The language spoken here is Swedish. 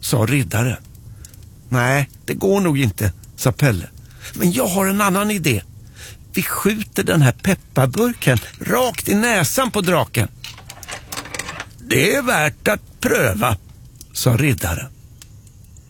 sa riddaren. Nej, det går nog inte, sa Pelle. Men jag har en annan idé. Vi skjuter den här pepparburken rakt i näsan på draken. Det är värt att pröva, sa riddaren.